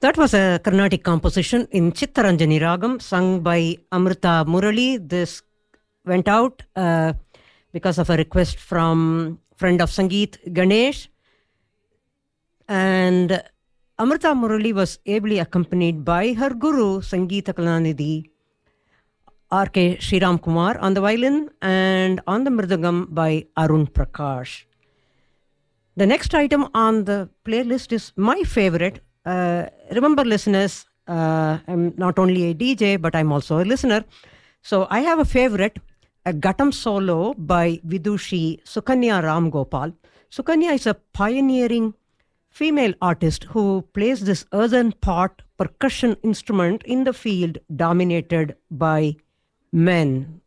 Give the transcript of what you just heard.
That was a Carnatic composition in Chittaranjani Ragam, sung by Amrita Murali. This went out because of a request from friend of Sangeet, Ganesh. And Amrita Murali was ably accompanied by her guru, Sangeeta Kalanidhi, R.K. Sriram Kumar on the violin, and on the mridangam by Arun Prakash. The next item on the playlist is my favorite. Remember, listeners, I'm not only a DJ, but I'm also a listener. So I have a favorite, a Ghatam solo by Vidushi Sukanya Ram Gopal. Sukanya is a pioneering female artist who plays this earthen pot percussion instrument in the field dominated by men.